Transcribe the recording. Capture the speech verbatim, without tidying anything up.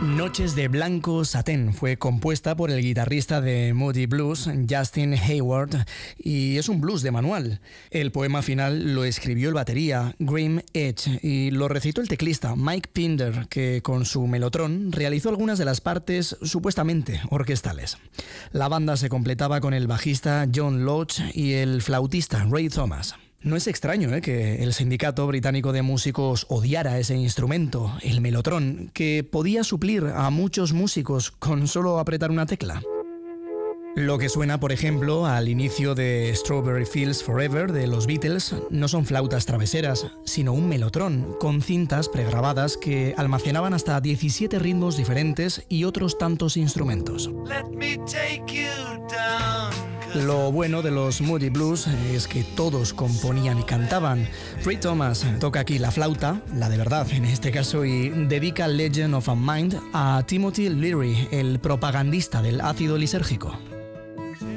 Noches de Blanco Satén fue compuesta por el guitarrista de Moody Blues, Justin Hayward, y es un blues de manual. El poema final lo escribió el batería, Grim Edge, y lo recitó el teclista, Mike Pinder, que con su Mellotron realizó algunas de las partes supuestamente orquestales. La banda se completaba con el bajista John Loach y el flautista Ray Thomas. No es extraño ¿eh? que el Sindicato Británico de Músicos odiara ese instrumento, el Mellotron, que podía suplir a muchos músicos con solo apretar una tecla. Lo que suena, por ejemplo, al inicio de Strawberry Fields Forever de los Beatles no son flautas traveseras, sino un Mellotron con cintas pregrabadas que almacenaban hasta diecisiete ritmos diferentes y otros tantos instrumentos. Let me take you down. Lo bueno de los Moody Blues es que todos componían y cantaban. Ray Thomas toca aquí la flauta, la de verdad en este caso, y dedica Legend of a Mind a Timothy Leary, el propagandista del ácido lisérgico.